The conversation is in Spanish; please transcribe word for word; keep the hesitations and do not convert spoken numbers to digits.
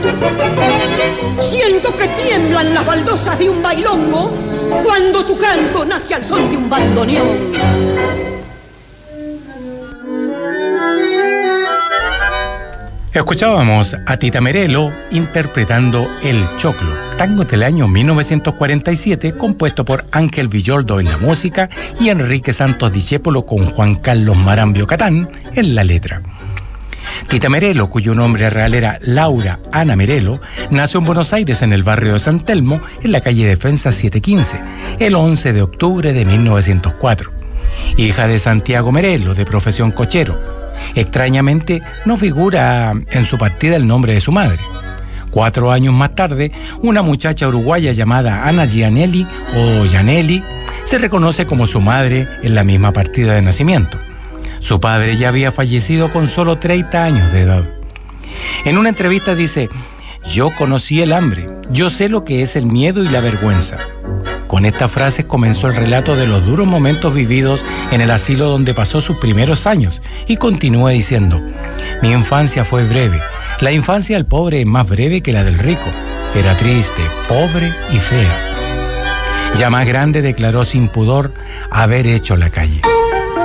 Siento que tiemblan las baldosas de un bailongo cuando tu canto nace al son de un bandoneón. Escuchábamos a Tita Merelo interpretando El Choclo, tango del año mil novecientos cuarenta y siete, compuesto por Ángel Villoldo en la música y Enrique Santos Discépolo con Juan Carlos Marambio Catán en la letra. Tita Merelo, cuyo nombre real era Laura Ana Merelo, nació en Buenos Aires en el barrio de San Telmo, en la calle Defensa setecientos quince, el once de octubre de mil novecientos cuatro. Hija de Santiago Merelo, de profesión cochero. Extrañamente, no figura en su partida el nombre de su madre. Cuatro años más tarde, una muchacha uruguaya llamada Ana Gianelli o Gianelli se reconoce como su madre en la misma partida de nacimiento. Su padre ya había fallecido con solo treinta años de edad. En una entrevista dice: yo conocí el hambre, yo sé lo que es el miedo y la vergüenza. Con estas frases comenzó el relato de los duros momentos vividos en el asilo donde pasó sus primeros años, y continúa diciendo: mi infancia fue breve. La infancia del pobre es más breve que la del rico. Era triste, pobre y fea. Ya más grande declaró sin pudor haber hecho la calle.